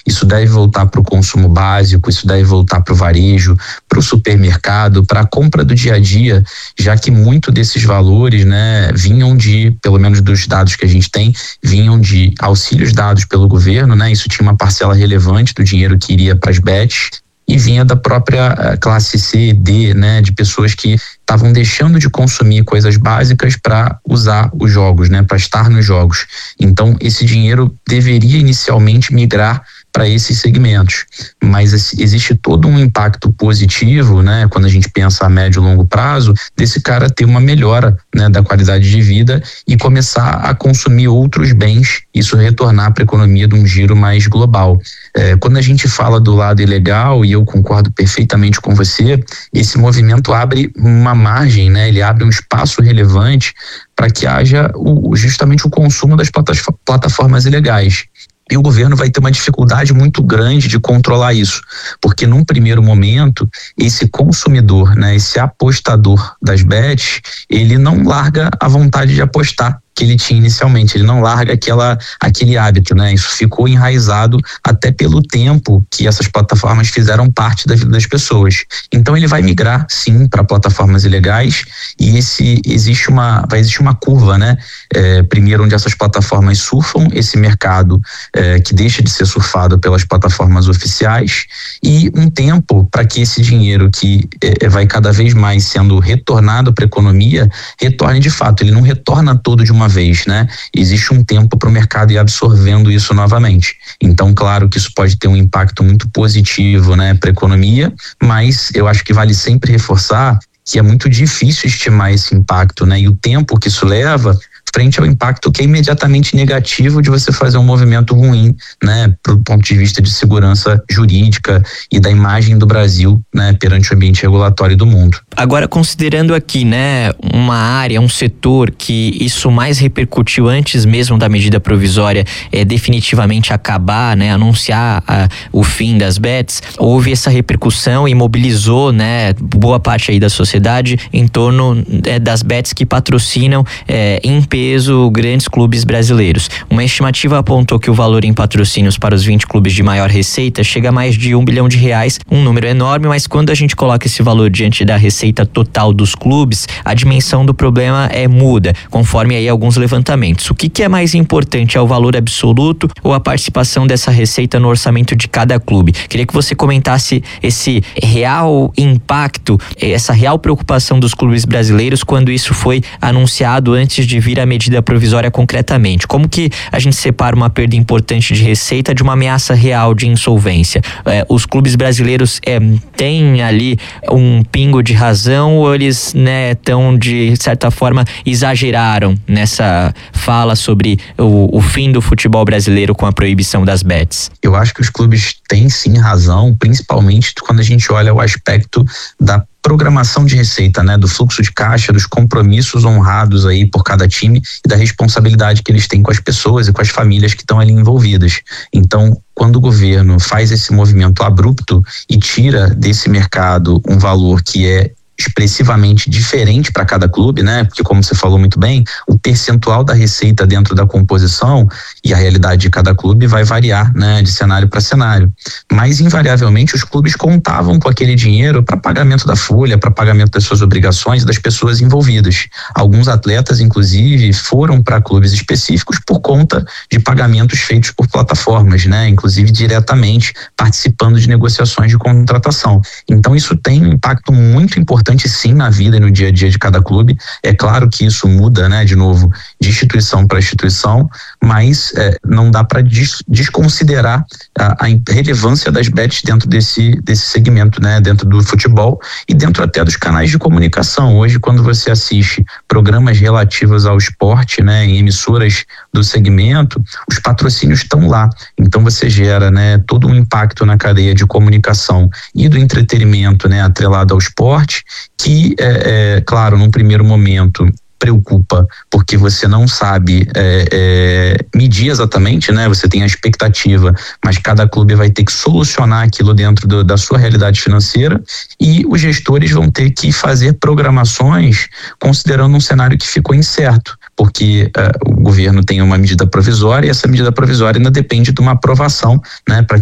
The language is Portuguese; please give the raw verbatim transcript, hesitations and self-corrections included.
Isso deve voltar para o consumo básico, isso deve voltar para o varejo, para o supermercado, para a compra do dia a dia, já que muito desses valores, né, vinham de, pelo menos dos dados que a gente tem, vinham de auxílios dados pelo governo, né? Isso tinha uma parcela relevante do dinheiro que iria para as bets e vinha da própria classe C e D, né, de pessoas que estavam deixando de consumir coisas básicas para usar os jogos, né, para estar nos jogos. Então, esse dinheiro deveria inicialmente migrar para esses segmentos, mas existe todo um impacto positivo, né, quando a gente pensa a médio e longo prazo, desse cara ter uma melhora, né, da qualidade de vida e começar a consumir outros bens, isso retornar para a economia de um giro mais global. É, quando a gente fala do lado ilegal, e eu concordo perfeitamente com você, esse movimento abre uma margem, né, ele abre um espaço relevante para que haja o, justamente o consumo das plataformas ilegais. E o governo vai ter uma dificuldade muito grande de controlar isso, porque num primeiro momento, esse consumidor, né, esse apostador das bets, ele não larga a vontade de apostar que ele tinha inicialmente, ele não larga aquela, aquele hábito, né? Isso ficou enraizado até pelo tempo que essas plataformas fizeram parte da vida das pessoas. Então ele vai migrar, sim, para plataformas ilegais e esse, existe uma, vai existir uma curva, né? É, primeiro onde essas plataformas surfam esse mercado é, que deixa de ser surfado pelas plataformas oficiais e um tempo para que esse dinheiro que é, vai cada vez mais sendo retornado para a economia, retorne de fato, ele não retorna todo de uma vez, né? Existe um tempo para o mercado ir absorvendo isso novamente. Então, claro que isso pode ter um impacto muito positivo, né, para a economia, mas eu acho que vale sempre reforçar que é muito difícil estimar esse impacto, né? E o tempo que isso leva frente ao impacto que é imediatamente negativo de você fazer um movimento ruim, né, pro ponto de vista de segurança jurídica e da imagem do Brasil, né, perante o ambiente regulatório do mundo. Agora, considerando aqui, né, uma área, um setor que isso mais repercutiu antes mesmo da medida provisória é, definitivamente acabar, né, anunciar a, o fim das bets, houve essa repercussão e mobilizou, né, boa parte aí da sociedade em torno é, das bets que patrocinam é, em peso grandes clubes brasileiros. Uma estimativa apontou que o valor em patrocínios para os vinte clubes de maior receita chega a mais de um bilhão de reais, um número enorme, mas quando a gente coloca esse valor diante da receita total dos clubes, a dimensão do problema é muda, conforme aí alguns levantamentos. O que, que é mais importante, é o valor absoluto ou a participação dessa receita no orçamento de cada clube? Queria que você comentasse esse real impacto, essa real preocupação dos clubes brasileiros quando isso foi anunciado antes de vir a medida provisória concretamente. Como que a gente separa uma perda importante de receita de uma ameaça real de insolvência? É, os clubes brasileiros é, têm ali um pingo de razão ou eles, né, tão de certa forma exageraram nessa fala sobre o, o fim do futebol brasileiro com a proibição das bets? Eu acho que os clubes têm sim razão, principalmente quando a gente olha o aspecto da programação de receita, né, do fluxo de caixa, dos compromissos honrados aí por cada time e da responsabilidade que eles têm com as pessoas e com as famílias que estão ali envolvidas. Então, quando o governo faz esse movimento abrupto e tira desse mercado um valor que é expressivamente diferente para cada clube, né? Porque, como você falou muito bem, o percentual da receita dentro da composição e a realidade de cada clube vai variar, né, de cenário para cenário. Mas, invariavelmente, os clubes contavam com aquele dinheiro para pagamento da folha, para pagamento das suas obrigações e das pessoas envolvidas. Alguns atletas, inclusive, foram para clubes específicos por conta de pagamentos feitos por plataformas, né? Inclusive diretamente participando de negociações de contratação. Então, isso tem um impacto muito importante sim na vida e no dia a dia de cada clube. É claro que isso muda, né, de novo, de instituição para instituição, mas é, não dá para des- desconsiderar a, a relevância das bets dentro desse, desse segmento, né, dentro do futebol e dentro até dos canais de comunicação. Hoje, quando você assiste programas relativos ao esporte, né, em emissoras do segmento, os patrocínios estão lá. Então você gera, né, todo um impacto na cadeia de comunicação e do entretenimento, né, atrelado ao esporte, que, é, é, claro, num primeiro momento preocupa, porque você não sabe é, é, medir exatamente, né? Você tem a expectativa, mas cada clube vai ter que solucionar aquilo dentro do, da sua realidade financeira e os gestores vão ter que fazer programações considerando um cenário que ficou incerto, porque uh, o governo tem uma medida provisória e essa medida provisória ainda depende de uma aprovação, né, para